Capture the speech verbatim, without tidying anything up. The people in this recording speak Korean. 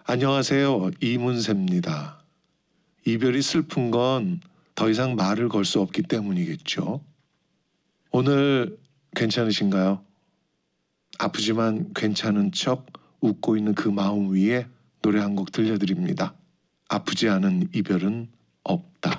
안녕하세요. 이문세입니다. 이별이 슬픈 건 더 이상 말을 걸 수 없기 때문이겠죠. 오늘 괜찮으신가요? 아프지만 괜찮은 척 웃고 있는 그 마음 위에 노래 한 곡 들려드립니다. 아프지 않은 이별은 없다.